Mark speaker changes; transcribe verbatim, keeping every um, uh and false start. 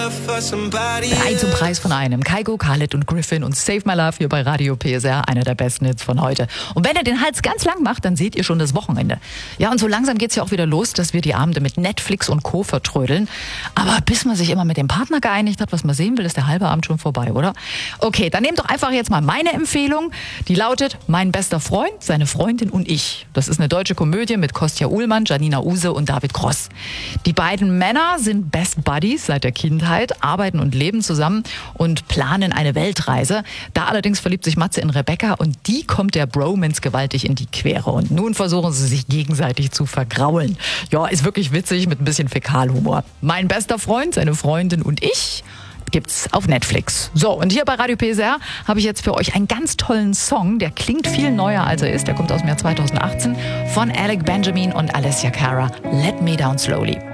Speaker 1: Drei zum Preis von einem. Kygo, Khaled und Griffin und Save My Love hier bei Radio P S R. Einer der besten Hits von heute. Und wenn ihr den Hals ganz lang macht, dann seht ihr schon das Wochenende. Ja, und so langsam geht's ja auch wieder los, dass wir die Abende mit Netflix und Co. vertrödeln. Aber bis man sich immer mit dem Partner geeinigt hat, was man sehen will, ist der halbe Abend schon vorbei, oder? Okay, dann nehmt doch einfach jetzt mal meine Empfehlung. Die lautet Mein bester Freund, seine Freundin und ich. Das ist eine deutsche Komödie mit Kostja Ullmann, Janina Use und David Cross. Die beiden Männer sind Best Buddies seit der Kindheit, arbeiten und leben zusammen und planen eine Weltreise. Da allerdings verliebt sich Matze in Rebecca und die kommt der Bromance gewaltig in die Quere. Und nun versuchen sie sich gegenseitig zu vergraulen. Ja, ist wirklich witzig mit ein bisschen Fäkalhumor. Mein bester Freund, seine Freundin und ich gibt's auf Netflix. So, und hier bei Radio P S R habe ich jetzt für euch einen ganz tollen Song, der klingt viel neuer als er ist. Der kommt aus dem Jahr zweitausendachtzehn von Alec Benjamin und Alessia Cara. Let Me Down Slowly.